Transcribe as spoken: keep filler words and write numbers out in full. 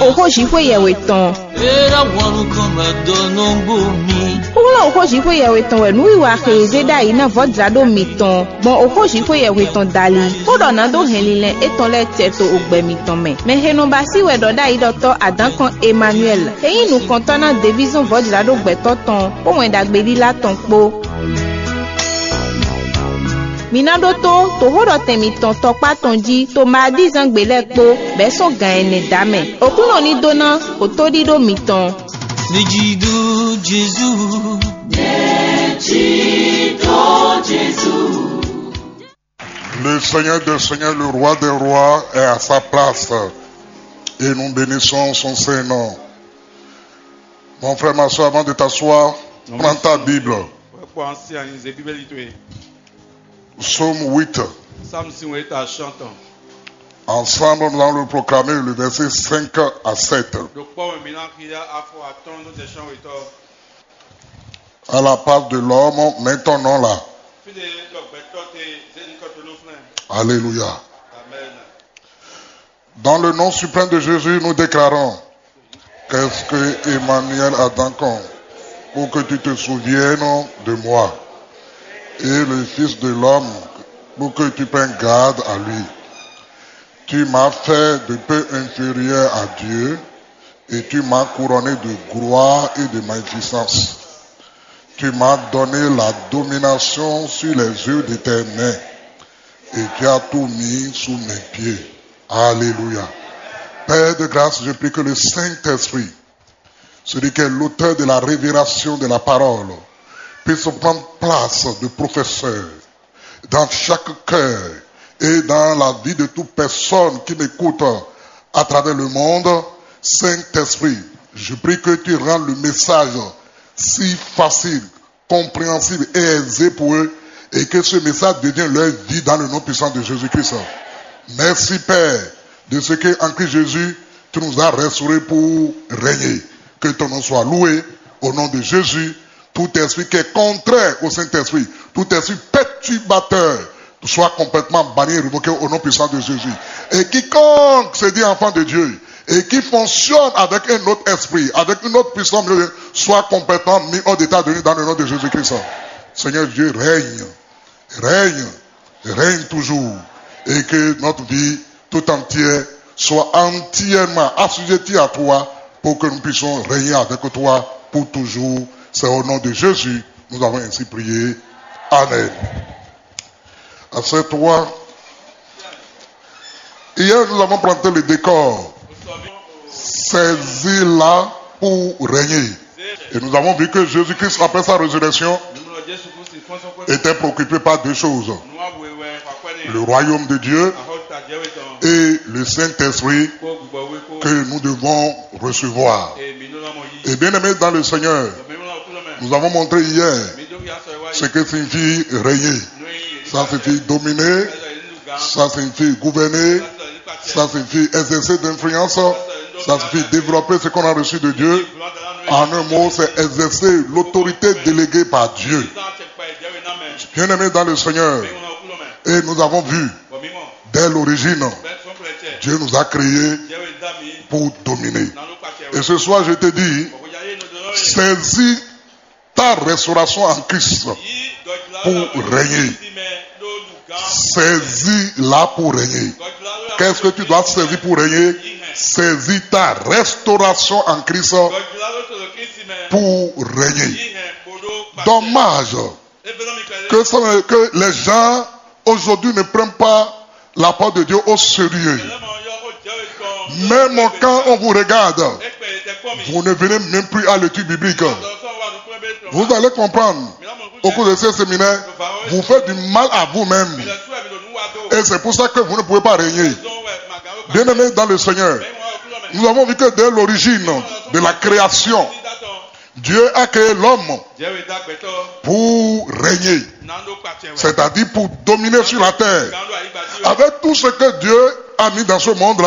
ohoji kwe yewe ton. Ola ohoji kwe yewe ton we nui wa kheze da ina vodrado miton. Bon ohoji kwe yewe ton dali. Odo na do henlile eton le teto ogbe miton me. Me heno basi we do da idoto adankan Emmanuel. Eyin nu kontana division vodrado gbe toton. O wen dagbeli la ton po. Minadoto to horo temi ton tokpa tonji to ma dizan gbele po beso gan ene dame okuno ni dona otori do miton Nejido Jésus Nejido Jésus. Le Seigneur des Seigneurs, le Roi des Rois est à sa place et nous bénissons son Saint-Nom. Mon frère, ma soeur, avant de t'asseoir, prends ta Bible. Psaume huit. Ensemble, nous allons le proclamer le verset cinq à sept. À la part de l'homme, mets ton nom là. Alléluia. Dans le nom suprême de Jésus, nous déclarons qu'est-ce que Emmanuel a dans compte pour que tu te souviennes de moi. Et le Fils de l'homme, pour que tu prennes garde à lui. Tu m'as fait de peu inférieur à Dieu, et tu m'as couronné de gloire et de magnificence. Tu m'as donné la domination sur les yeux de tes mains, et tu as tout mis sous mes pieds. Alléluia. Père de grâce, je prie que le Saint-Esprit, celui qui est l'auteur de la révélation de la parole, puisse prendre place de professeur dans chaque cœur et dans la vie de toute personne qui m'écoute à travers le monde. Saint-Esprit, je prie que tu rendes le message si facile, compréhensible et aisé pour eux et que ce message devienne leur vie dans le nom puissant de Jésus-Christ. Merci Père de ce qu'en Christ Jésus, tu nous as restaurés pour régner. Que ton nom soit loué au nom de Jésus. Tout esprit qui est contraire au Saint-Esprit, tout esprit perturbateur, soit complètement banni et révoqué au nom puissant de Jésus. Et quiconque se dit enfant de Dieu, et qui fonctionne avec un autre esprit, avec une autre puissance, soit complètement mis hors d'état de nuit dans le nom de Jésus-Christ. Seigneur Dieu, règne, règne, règne toujours. Et que notre vie tout entière soit entièrement assujettie à toi pour que nous puissions régner avec toi pour toujours. C'est au nom de Jésus, nous avons ainsi prié. Amen. Assieds-toi. Hier, nous avons planté le décor. Saisis-la pour régner. Et nous avons vu que Jésus-Christ, après sa résurrection, était préoccupé par deux choses. Le royaume de Dieu et le Saint-Esprit que nous devons recevoir. Et bien aimé dans le Seigneur, nous avons montré hier ce que signifie régner. Ça signifie dominer, ça signifie gouverner, ça signifie exercer d'influence, ça signifie développer ce qu'on a reçu de Dieu. En un mot, c'est exercer l'autorité déléguée par Dieu. Bien aimé dans le Seigneur, et nous avons vu, dès l'origine, Dieu nous a créés pour dominer. Et ce soir, je te dis, saisis ta restauration en Christ pour régner. Saisis-la pour régner. Qu'est-ce que tu dois saisir pour régner? Saisis ta restauration en Christ pour régner. Dommage que, ça, que les gens aujourd'hui ne prennent pas la parole de Dieu au sérieux. Même quand on vous regarde, vous ne venez même plus à l'étude biblique. Vous allez comprendre, au cours de ces séminaires, vous faites du mal à vous-même. Et c'est pour ça que vous ne pouvez pas régner. Bien aimé dans le Seigneur, nous avons vu que dès l'origine de la création, Dieu a créé l'homme pour régner, c'est-à-dire pour dominer sur la terre. Avec tout ce que Dieu a mis dans ce monde-là,